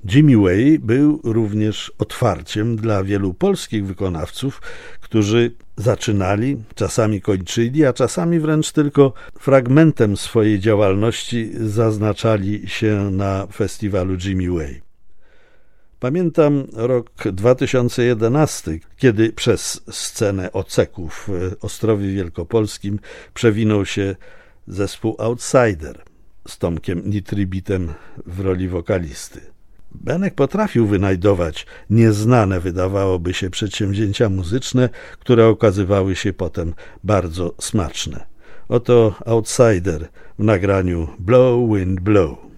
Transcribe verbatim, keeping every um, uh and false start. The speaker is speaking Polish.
Jimmy Way był również otwarciem dla wielu polskich wykonawców, którzy zaczynali, czasami kończyli, a czasami wręcz tylko fragmentem swojej działalności zaznaczali się na festiwalu Jimmy Way. Pamiętam rok dwa tysiące jedenasty, kiedy przez scenę Oceków w Ostrowie Wielkopolskim przewinął się zespół Outsider z Tomkiem Nitribitem w roli wokalisty. Benek potrafił wynajdować nieznane, wydawałoby się, przedsięwzięcia muzyczne, które okazywały się potem bardzo smaczne. Oto Outsider w nagraniu Blow Wind Blow.